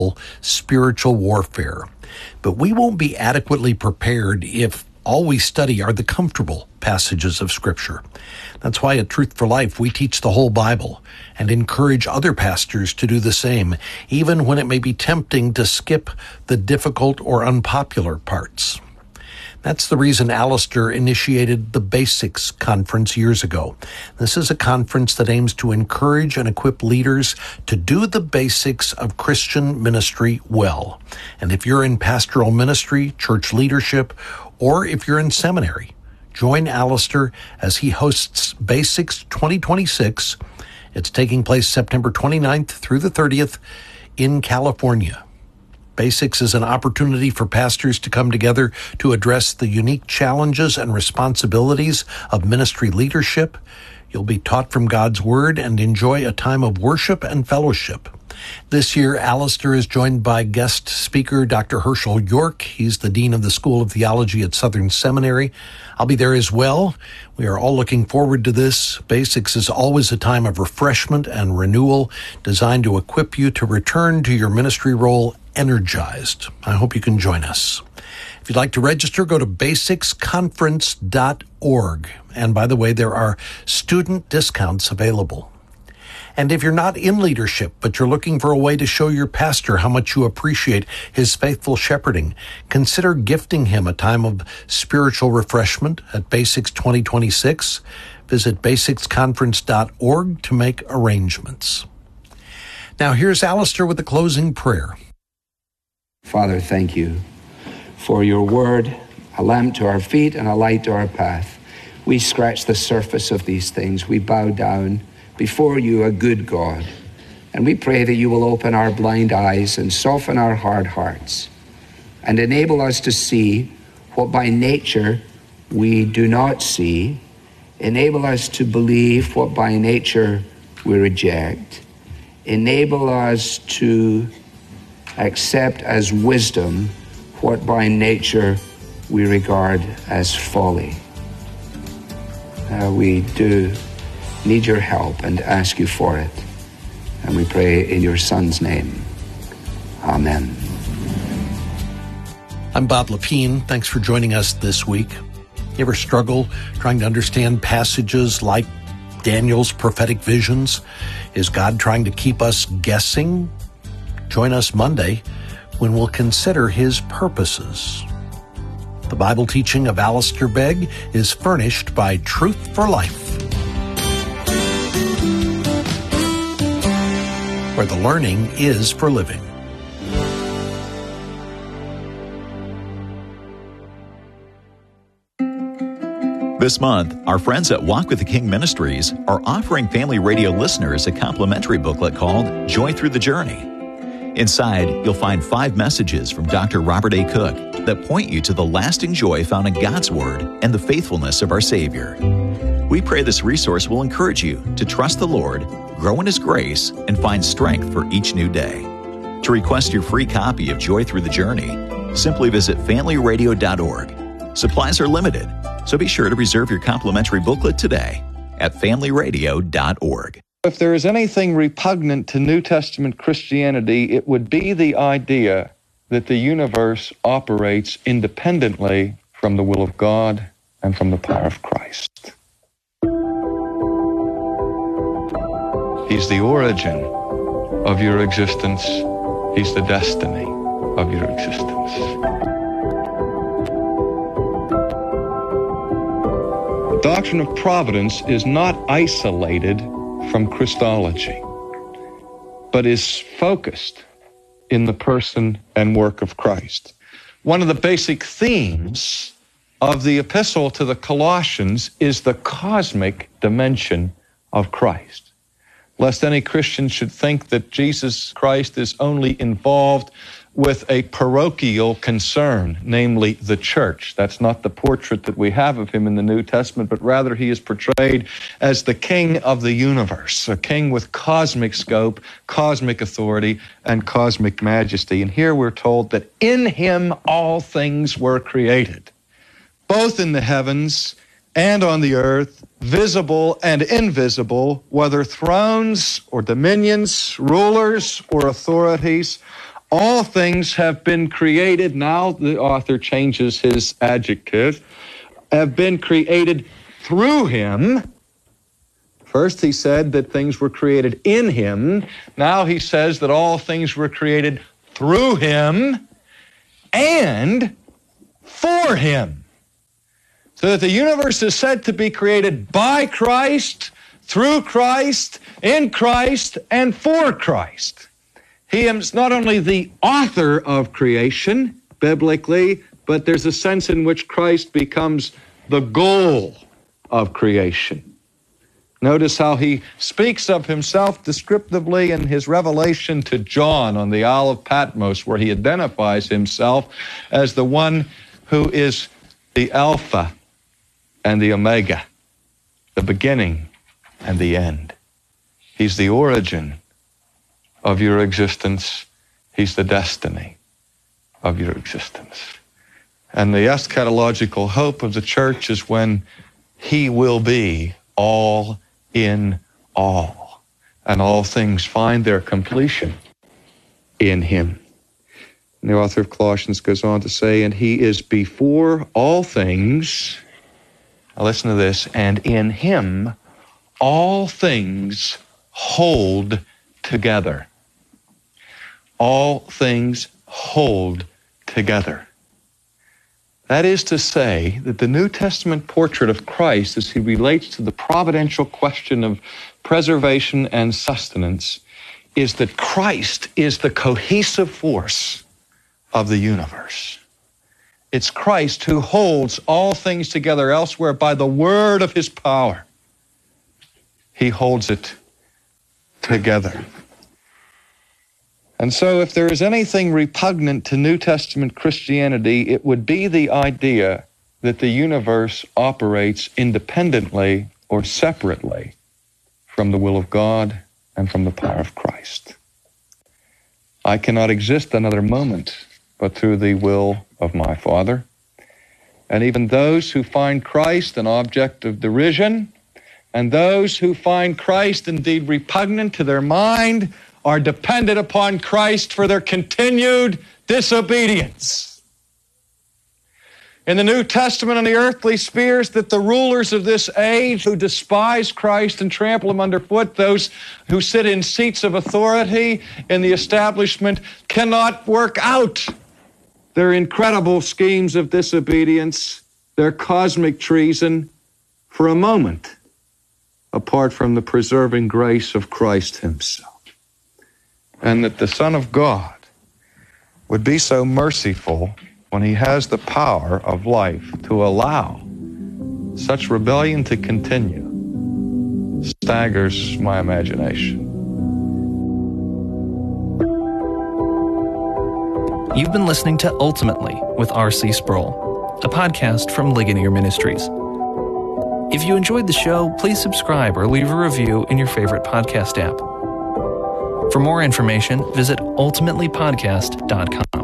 spiritual warfare. But we won't be adequately prepared if all we study are the comfortable passages of Scripture. That's why at Truth for Life we teach the whole Bible and encourage other pastors to do the same, even when it may be tempting to skip the difficult or unpopular parts. That's the reason Alistair initiated the Basics Conference years ago. This is a conference that aims to encourage and equip leaders to do the basics of Christian ministry well. And if you're in pastoral ministry, church leadership, or if you're in seminary, join Alistair as he hosts Basics 2026. It's taking place September 29th through the 30th in California. Basics is an opportunity for pastors to come together to address the unique challenges and responsibilities of ministry leadership. You'll be taught from God's Word and enjoy a time of worship and fellowship. This year, Alistair is joined by guest speaker Dr. Herschel York. He's the Dean of the School of Theology at Southern Seminary. I'll be there as well. We are all looking forward to this. Basics is always a time of refreshment and renewal designed to equip you to return to your ministry role energized. I hope you can join us. If you'd like to register, go to basicsconference.org. And by the way, there are student discounts available. And if you're not in leadership, but you're looking for a way to show your pastor how much you appreciate his faithful shepherding, consider gifting him a time of spiritual refreshment at Basics 2026. Visit basicsconference.org to make arrangements. Now here's Alistair with a closing prayer. Father, thank you for your word, a lamp to our feet and a light to our path. We scratch the surface of these things. We bow down before you, a good God. And we pray that you will open our blind eyes and soften our hard hearts and enable us to see what by nature we do not see. Enable us to believe what by nature we reject. Enable us to accept as wisdom what by nature we regard as folly. We do need your help and ask you for it. And we pray in your Son's name. Amen. I'm Bob Lepine. Thanks for joining us this week. You ever struggle trying to understand passages like Daniel's prophetic visions? Is God trying to keep us guessing? Join us Monday when we'll consider his purposes. The Bible teaching of Alistair Begg is furnished by Truth for Life, where the learning is for living. This month, our friends at Walk with the King Ministries are offering Family Radio listeners a complimentary booklet called Joy Through the Journey. Inside, you'll find 5 messages from Dr. Robert A. Cook that point you to the lasting joy found in God's Word and the faithfulness of our Savior. We pray this resource will encourage you to trust the Lord, grow in His grace, and find strength for each new day. To request your free copy of Joy Through the Journey, simply visit familyradio.org. Supplies are limited, so be sure to reserve your complimentary booklet today at familyradio.org. If there is anything repugnant to New Testament Christianity, it would be the idea that the universe operates independently from the will of God and from the power of Christ. He's the origin of your existence. He's the destiny of your existence. The doctrine of providence is not isolated from Christology, but is focused in the person and work of Christ. One of the basic themes of the epistle to the Colossians is the cosmic dimension of Christ. Lest any Christian should think that Jesus Christ is only involved with a parochial concern, namely the church. That's not the portrait that we have of him in the New Testament, but rather he is portrayed as the king of the universe, a king with cosmic scope, cosmic authority, and cosmic majesty. And here we're told that in him all things were created, both in the heavens and on the earth, visible and invisible, whether thrones or dominions, rulers or authorities. all things have been created. Now the author changes his adjective. Have been created through him. First he said that things were created in him. Now he says that all things were created through him and for him. So that the universe is said to be created by Christ, through Christ, in Christ, and for Christ. He is not only the author of creation, biblically, but there's a sense in which Christ becomes the goal of creation. Notice how he speaks of himself descriptively in his revelation to John on the Isle of Patmos, where he identifies himself as the one who is the Alpha and the Omega, the beginning and the end. He's the origin of your existence. He's the destiny of your existence. And the eschatological hope of the church is when he will be all in all, and all things find their completion in him. And the author of Colossians goes on to say, and he is before all things. Now listen to this, and in him all things hold together. All things hold together. That is to say that the New Testament portrait of Christ, as he relates to the providential question of preservation and sustenance, is that Christ is the cohesive force of the universe. It's Christ who holds all things together. Elsewhere, by the word of his power, he holds it together. And so if there is anything repugnant to New Testament Christianity, it would be the idea that the universe operates independently or separately from the will of God and from the power of Christ. I cannot exist another moment but through the will of my Father. And even those who find Christ an object of derision, and those who find Christ indeed repugnant to their mind, are dependent upon Christ for their continued disobedience. In the New Testament and the earthly spheres, that the rulers of this age who despise Christ and trample him underfoot, those who sit in seats of authority in the establishment, cannot work out their incredible schemes of disobedience, their cosmic treason, for a moment, apart from the preserving grace of Christ himself. And that the Son of God would be so merciful when he has the power of life to allow such rebellion to continue staggers my imagination. You've been listening to Ultimately with R.C. Sproul, a podcast from Ligonier Ministries. If you enjoyed the show, please subscribe or leave a review in your favorite podcast app. For more information, visit ultimatelypodcast.com.